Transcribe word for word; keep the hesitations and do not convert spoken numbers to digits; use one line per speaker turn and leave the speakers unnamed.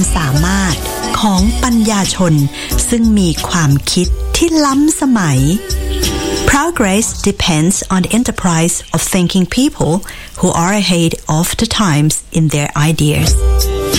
สามารถของปัญญาชนซึ่งมีความคิดที่ล้ำสมัย Progress depends on the enterprise of thinking people who are ahead of the times in their ideas